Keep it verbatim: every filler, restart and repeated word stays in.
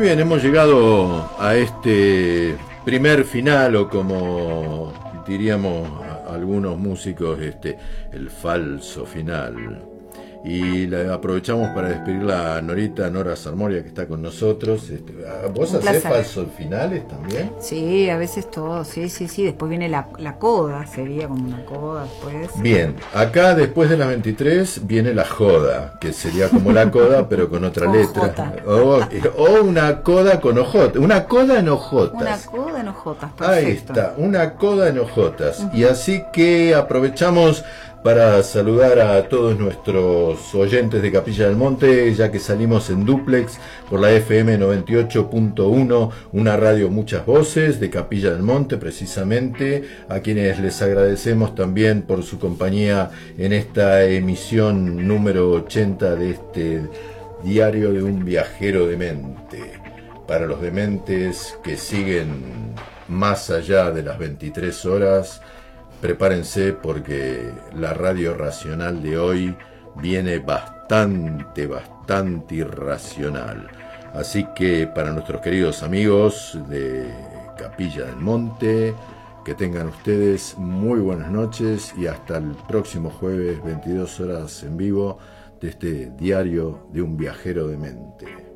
bien, hemos llegado a este primer final, o como diríamos a algunos músicos, este, el falso final. Y la aprovechamos para despedir a Norita, Nora Sarmoria, que está con nosotros. Este, ¿Vos Un hacés placer. falsos finales también? Sí, a veces todo, sí, sí, sí. Después viene la, la coda, sería como una coda después. Bien, acá después de las veintitrés viene la joda, que sería como la coda, pero con otra Con letra. J. O, o una coda con ojotas. Una coda en Una ojotas. coda en hojotas, Ahí perfecto. está, una coda en hojotas. Uh-huh. Y así que aprovechamos para saludar a todos nuestros oyentes de Capilla del Monte, ya que salimos en dúplex por la F M noventa y ocho punto uno, una radio muchas voces de Capilla del Monte precisamente, a quienes les agradecemos también por su compañía en esta emisión número ochenta de este Diario de un Viajero Demente. Para los dementes que siguen más allá de las veintitrés horas, prepárense porque la radio racional de hoy viene bastante, bastante irracional. Así que para nuestros queridos amigos de Capilla del Monte, que tengan ustedes muy buenas noches y hasta el próximo jueves, veintidós horas en vivo, de este Diario de un Viajero Demente.